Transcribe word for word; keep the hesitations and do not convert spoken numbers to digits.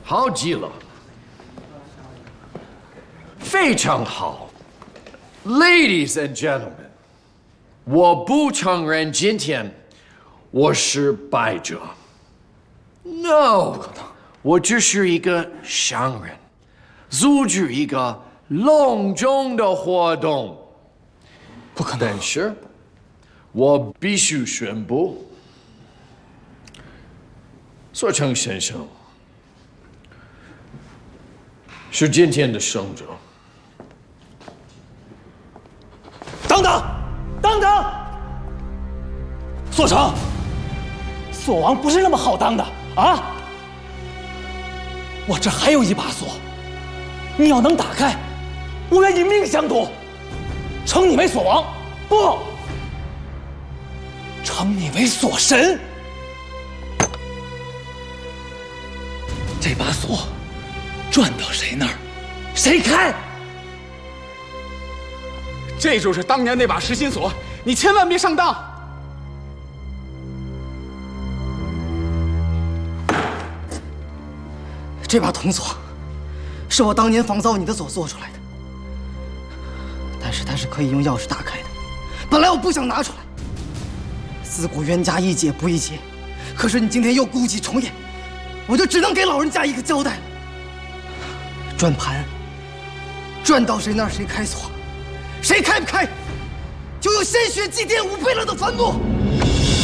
好极了，非常好 ，Ladies and gentlemen， 我不承认今天我是败者。No， 不可能，我只是一个商人，组织一个隆重的活动。 不可能。 但是，我必须宣布，索成先生是今天的胜者。 等等，等等，索成，锁王不是那么好当的啊！我这还有一把锁，你要能打开，我愿以命相赌，称你为锁王，不，称你为锁神。这把锁转到谁那儿，谁开。 这就是当年那把实心锁，你千万别上当。 这把铜锁是我当年仿造你的锁做出来的，但是它是可以用钥匙打开的。本来我不想拿出来，自古冤家宜解不宜结，可是你今天又故伎重演，我就只能给老人家一个交代了。转盘转到谁那儿谁开锁，谁开不开，就用鲜血祭奠吾辈了的坟墓。